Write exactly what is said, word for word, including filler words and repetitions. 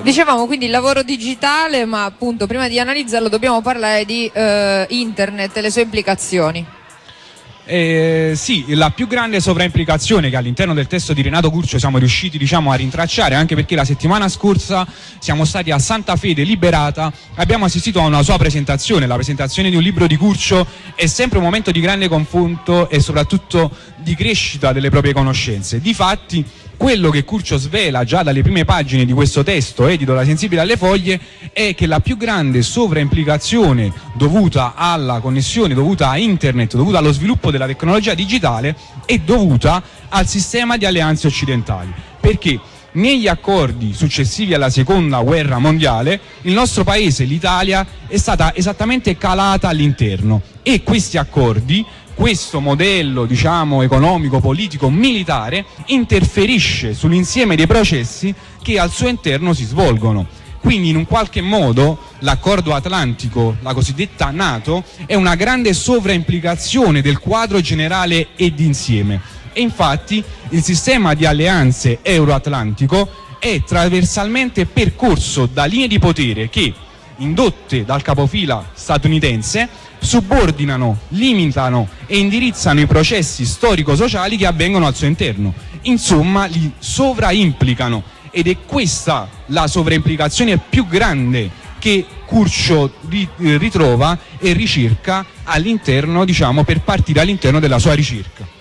Dicevamo quindi il lavoro digitale, ma appunto prima di analizzarlo dobbiamo parlare di eh, internet e le sue implicazioni. Eh, sì, la più grande sovraimplicazione che all'interno del testo di Renato Curcio siamo riusciti, diciamo, a rintracciare, anche perché la settimana scorsa siamo stati a Santa Fede Liberata, abbiamo assistito a una sua presentazione. La presentazione di un libro di Curcio è sempre un momento di grande confronto e soprattutto di crescita delle proprie conoscenze. Difatti, quello che Curcio svela già dalle prime pagine di questo testo edito da Sensibile alle Foglie è che la più grande sovraimplicazione dovuta alla connessione, dovuta a internet, dovuta allo sviluppo della tecnologia digitale è dovuta al sistema di alleanze occidentali. Perché negli accordi successivi alla seconda guerra mondiale il nostro paese, l'Italia, è stata esattamente calata all'interno, e questi accordi, questo modello, diciamo, economico, politico, militare interferisce sull'insieme dei processi che al suo interno si svolgono. Quindi in un qualche modo l'accordo atlantico, la cosiddetta NATO, è una grande sovraimplicazione del quadro generale e d'insieme. E infatti il sistema di alleanze euroatlantico è trasversalmente percorso da linee di potere che, indotte dal capofila statunitense, subordinano, limitano e indirizzano i processi storico-sociali che avvengono al suo interno. Insomma, li sovraimplicano, ed è questa la sovraimplicazione più grande che Curcio ritrova e ricerca all'interno, diciamo, per partire all'interno della sua ricerca.